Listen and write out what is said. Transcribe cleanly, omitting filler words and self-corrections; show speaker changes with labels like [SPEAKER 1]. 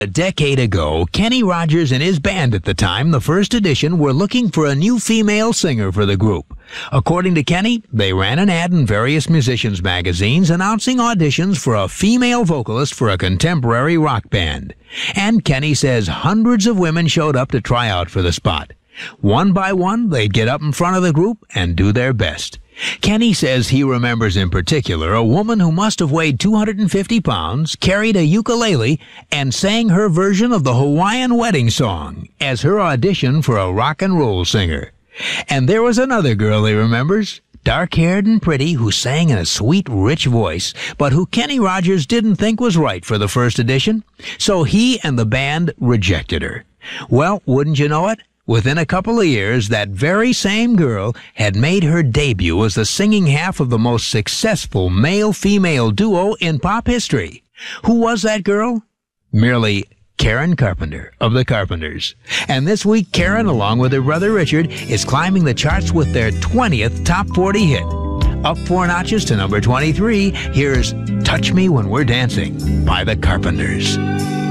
[SPEAKER 1] A decade ago, Kenny Rogers and his band at the time, the First Edition, were looking for a new female singer for the group. According to Kenny, they ran an ad in various musicians' magazines announcing auditions for a female vocalist for a contemporary rock band. And Kenny says hundreds of women showed up to try out for the spot. One by one, they'd get up in front of the group and do their best. Kenny says he remembers in particular a woman who must have weighed 250 pounds, carried a ukulele, and sang her version of the Hawaiian wedding song as her audition for a rock and roll singer. And there was another girl he remembers, dark-haired and pretty, who sang in a sweet, rich voice, but who Kenny Rogers didn't think was right for the First Edition, so he and the band rejected her. Well, wouldn't you know it? Within a couple of years, that very same girl had made her debut as the singing half of the most successful male-female duo in pop history. Who was that girl? Merely Karen Carpenter of the Carpenters. And this week, Karen, along with her brother Richard, is climbing the charts with their 20th Top 40 hit. Up 4 notches to number 23, here's Touch Me When We're Dancing by the Carpenters.